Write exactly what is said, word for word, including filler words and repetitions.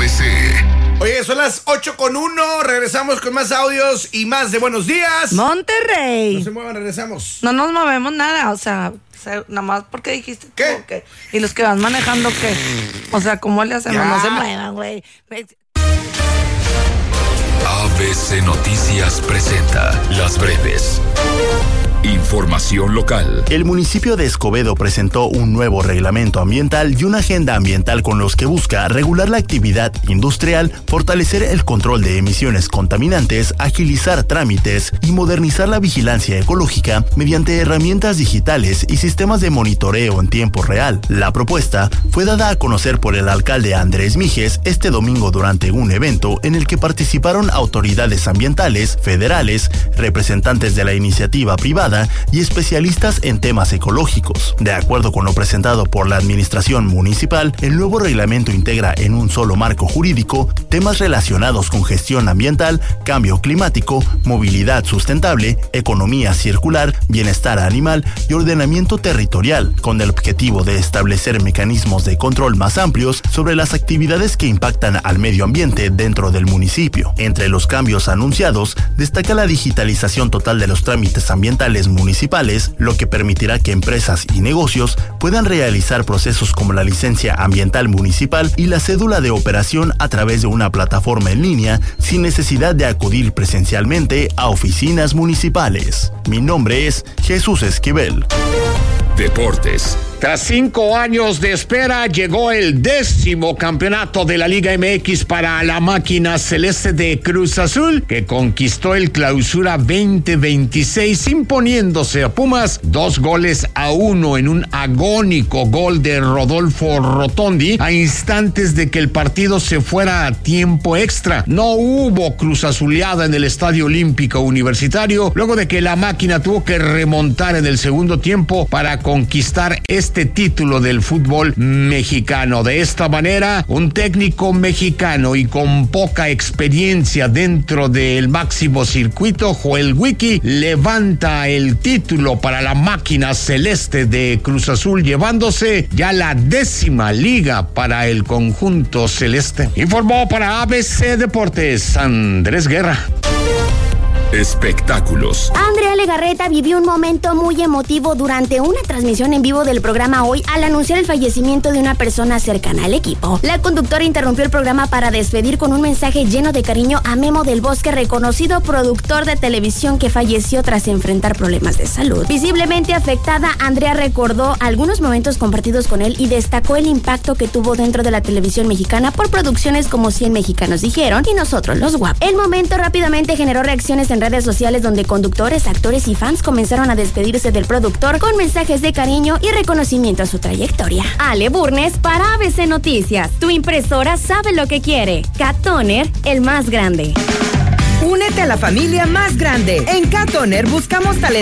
B C. Oye, son las ocho con uno, regresamos con más audios y más de Buenos Días Monterrey. No se muevan, regresamos. No nos movemos nada, o sea, nada más porque dijiste ¿Qué? tú, ¿qué? Y los que van manejando, ¿qué? O sea, ¿cómo le hacemos? Ya. No se muevan, güey. A B C Noticias presenta Las Breves. Información local. El municipio de Escobedo presentó un nuevo reglamento ambiental y una agenda ambiental con los que busca regular la actividad industrial, fortalecer el control de emisiones contaminantes, agilizar trámites y modernizar la vigilancia ecológica mediante herramientas digitales y sistemas de monitoreo en tiempo real. La propuesta fue dada a conocer por el alcalde Andrés Mijes este domingo durante un evento en el que participaron autoridades ambientales, federales, representantes de la iniciativa privada y especialistas en temas ecológicos. De acuerdo con lo presentado por la administración municipal, el nuevo reglamento integra en un solo marco jurídico temas relacionados con gestión ambiental, cambio climático, movilidad sustentable, economía circular, bienestar animal y ordenamiento territorial, con el objetivo de establecer mecanismos de control más amplios sobre las actividades que impactan al medio ambiente dentro del municipio. Entre los cambios anunciados, destaca la digitalización total de los trámites ambientales municipales, lo que permitirá que empresas y negocios puedan realizar procesos como la licencia ambiental municipal y la cédula de operación a través de una plataforma en línea sin necesidad de acudir presencialmente a oficinas municipales. Mi nombre es Jesús Esquivel. Deportes. Tras cinco años de espera, llegó el décimo campeonato de la Liga M X para la máquina celeste de Cruz Azul, que conquistó el Clausura veinte veintiséis, imponiéndose a Pumas dos goles a uno en un agónico gol de Rodolfo Rotondi a instantes de que el partido se fuera a tiempo extra. No hubo Cruz Azuleada en el Estadio Olímpico Universitario, luego de que la máquina tuvo que remontar en el segundo tiempo para conquistar este este título del fútbol mexicano. De esta manera, un técnico mexicano y con poca experiencia dentro del máximo circuito, Joel Wiki, levanta el título para la máquina celeste de Cruz Azul, llevándose ya la décima liga para el conjunto celeste. Informó para A B C Deportes, Andrés Guerra. Espectáculos. Andrea Legarreta vivió un momento muy emotivo durante una transmisión en vivo del programa Hoy al anunciar el fallecimiento de una persona cercana al equipo. La conductora interrumpió el programa para despedir con un mensaje lleno de cariño a Memo del Bosque, reconocido productor de televisión que falleció tras enfrentar problemas de salud. Visiblemente afectada, Andrea recordó algunos momentos compartidos con él y destacó el impacto que tuvo dentro de la televisión mexicana por producciones como cien mexicanos dijeron y Nosotros los guapos. El momento rápidamente generó reacciones en en redes sociales donde conductores, actores y fans comenzaron a despedirse del productor con mensajes de cariño y reconocimiento a su trayectoria. Ale Burnes para A B C Noticias. Tu impresora sabe lo que quiere. Cat Toner, el más grande. Únete a la familia más grande. En Cat Toner buscamos talento